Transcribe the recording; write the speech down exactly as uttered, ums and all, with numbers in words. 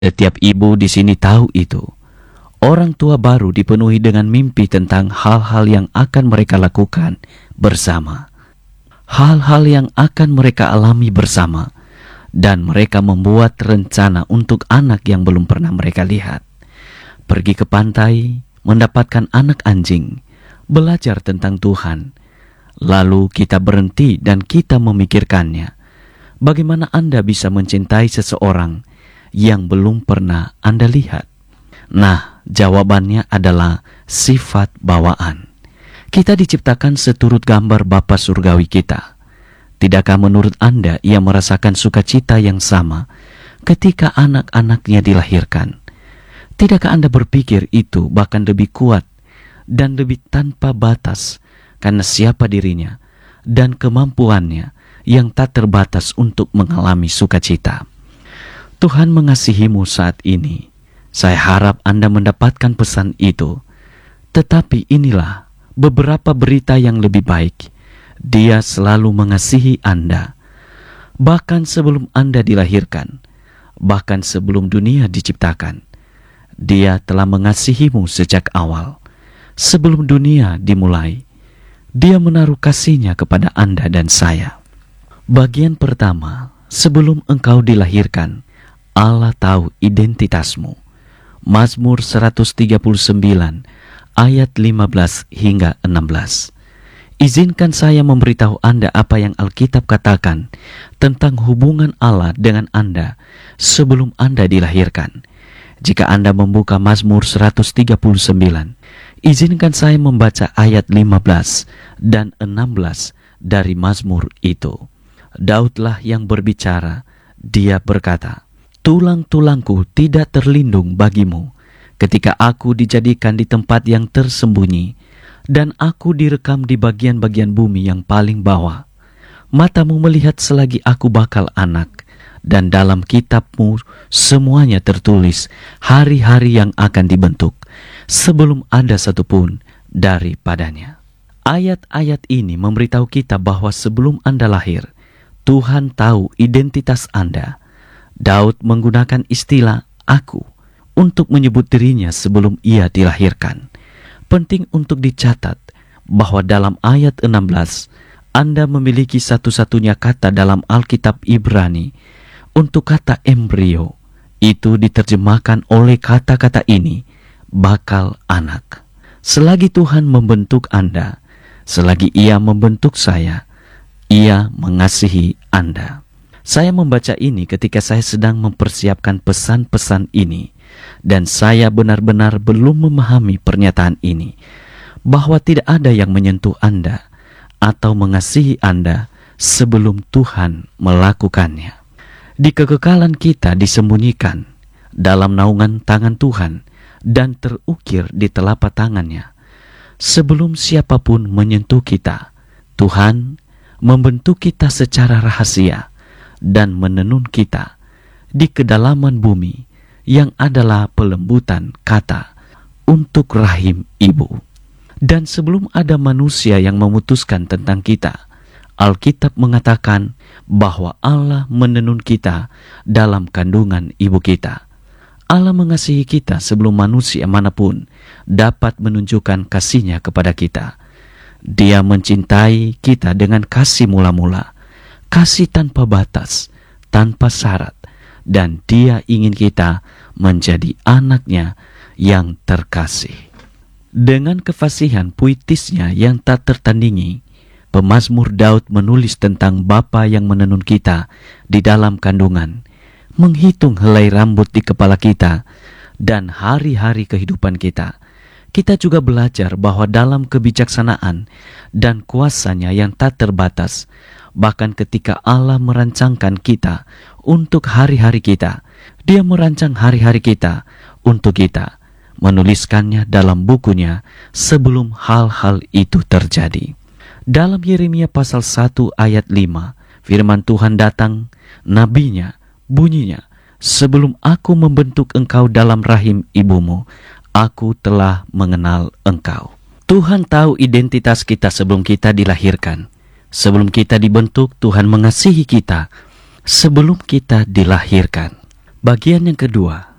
Setiap ibu di sini tahu itu. Orang tua baru dipenuhi dengan mimpi tentang hal-hal yang akan mereka lakukan bersama. Hal-hal yang akan mereka alami bersama. Dan mereka membuat rencana untuk anak yang belum pernah mereka lihat. Pergi ke pantai, mendapatkan anak anjing, belajar tentang Tuhan. Lalu kita berhenti dan kita memikirkannya. Bagaimana Anda bisa mencintai seseorang yang belum pernah Anda lihat? Nah, jawabannya adalah sifat bawaan. Kita diciptakan seturut gambar Bapa Surgawi kita. Tidakkah menurut Anda ia merasakan sukacita yang sama ketika anak-anaknya dilahirkan? Tidakkah Anda berpikir itu bahkan lebih kuat dan lebih tanpa batas karena siapa dirinya dan kemampuannya yang tak terbatas untuk mengalami sukacita? Tuhan mengasihimu saat ini. Saya harap Anda mendapatkan pesan itu. Tetapi inilah beberapa berita yang lebih baik. Dia selalu mengasihi Anda. Bahkan sebelum Anda dilahirkan, bahkan sebelum dunia diciptakan, Dia telah mengasihimu sejak awal. Sebelum dunia dimulai, Dia menaruh kasih-Nya kepada Anda dan saya. Bagian pertama, sebelum engkau dilahirkan, Allah tahu identitasmu. Mazmur seratus tiga puluh sembilan ayat lima belas hingga enam belas. Izinkan saya memberitahu Anda apa yang Alkitab katakan tentang hubungan Allah dengan Anda sebelum Anda dilahirkan. Jika Anda membuka Mazmur seratus tiga puluh sembilan, izinkan saya membaca ayat lima belas dan enam belas dari Mazmur itu. Daudlah yang berbicara, dia berkata, "Tulang-tulangku tidak terlindung bagimu ketika aku dijadikan di tempat yang tersembunyi dan aku direkam di bagian-bagian bumi yang paling bawah. Matamu melihat selagi aku bakal anak, dan dalam kitabmu semuanya tertulis hari-hari yang akan dibentuk sebelum ada satupun daripadanya." Ayat-ayat ini memberitahu kita bahwa sebelum Anda lahir, Tuhan tahu identitas Anda. Daud menggunakan istilah "aku" untuk menyebut dirinya sebelum ia dilahirkan. Penting untuk dicatat bahwa dalam ayat enam belas, Anda memiliki satu-satunya kata dalam Alkitab Ibrani untuk kata embrio. Itu diterjemahkan oleh kata-kata ini, bakal anak. Selagi Tuhan membentuk Anda, selagi Ia membentuk saya, Ia mengasihi Anda. Saya membaca ini ketika saya sedang mempersiapkan pesan-pesan ini, dan saya benar-benar belum memahami pernyataan ini, bahwa tidak ada yang menyentuh Anda atau mengasihi Anda sebelum Tuhan melakukannya. Di kekekalan kita disembunyikan dalam naungan tangan Tuhan dan terukir di telapak tangannya. Sebelum siapapun menyentuh kita, Tuhan membentuk kita secara rahasia dan menenun kita di kedalaman bumi yang adalah pelembutan kata untuk rahim ibu. Dan sebelum ada manusia yang memutuskan tentang kita, Alkitab mengatakan bahwa Allah menenun kita dalam kandungan ibu kita. Allah mengasihi kita sebelum manusia manapun dapat menunjukkan kasih-Nya kepada kita. Dia mencintai kita dengan kasih mula-mula, kasih tanpa batas, tanpa syarat, dan Dia ingin kita menjadi anak-Nya yang terkasih. Dengan kefasihan puitisnya yang tak tertandingi, pemazmur Daud menulis tentang Bapa yang menenun kita di dalam kandungan, menghitung helai rambut di kepala kita, dan hari-hari kehidupan kita. Kita juga belajar bahwa dalam kebijaksanaan dan kuasa-Nya yang tak terbatas, bahkan ketika Allah merancangkan kita untuk hari-hari kita, Dia merancang hari-hari kita untuk kita, menuliskannya dalam bukunya sebelum hal-hal itu terjadi. Dalam Yeremia pasal satu ayat lima, firman Tuhan datang, nabinya, bunyinya, "Sebelum aku membentuk engkau dalam rahim ibumu, aku telah mengenal engkau." Tuhan tahu identitas kita sebelum kita dilahirkan. Sebelum kita dibentuk, Tuhan mengasihi kita sebelum kita dilahirkan. Bagian yang kedua,